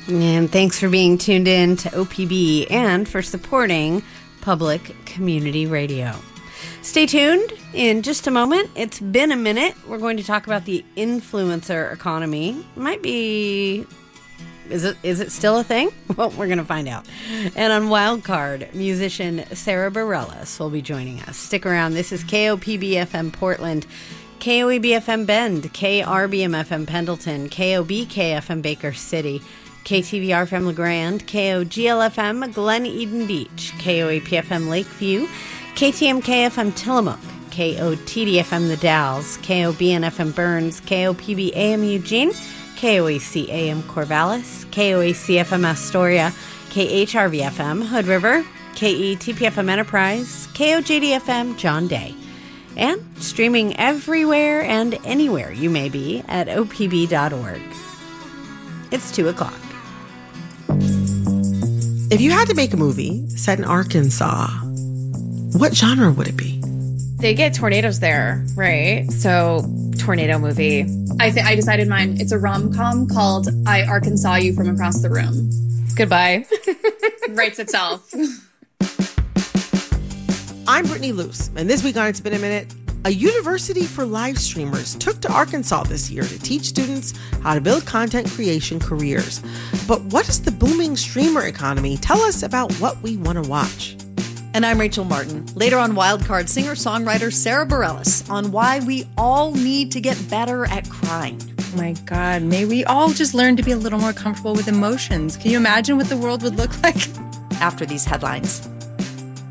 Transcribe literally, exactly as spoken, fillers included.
And thanks for being tuned in to O P B and for supporting Public Community Radio. Stay tuned. In just a moment, it's been a minute. We're going to talk about the influencer economy. Might be... Is it is it still a thing? Well, we're going to find out. And on Wildcard, musician Sarah Bareilles will be joining us. Stick around. This is K O P B F M Portland, K O E B F M Bend, K R B M F M Pendleton, K O B K F M Baker City, K T V R F M LeGrand, K O G L F M Glen Eden Beach, K O A P F M Lakeview, K T M K F M Tillamook, K O T D F M The Dalles, K O B N F M Burns, K O P B A M Eugene, K O A C A M Corvallis, K O A C F M Astoria, K H R V F M Hood River, K E T P F M Enterprise, K O J D F M John Day, and streaming everywhere and anywhere you may be at O P B dot org. It's two o'clock. If you had to make a movie set in Arkansas, what genre would it be? They get tornadoes there, right? So, tornado movie. I th- I decided mine. It's a rom-com called I Arkansas You From Across the Room. Goodbye. Writes itself. I'm Brittany Luce, and this week on It's Been a Minute, a university for live streamers took to Arkansas this year to teach students how to build content creation careers. But what does the booming streamer economy tell us about what we want to watch? And I'm Rachel Martin. Later on Wildcard, singer-songwriter Sarah Bareilles on why we all need to get better at crying. Oh my God, may we all just learn to be a little more comfortable with emotions. Can you imagine what the world would look like? After these headlines.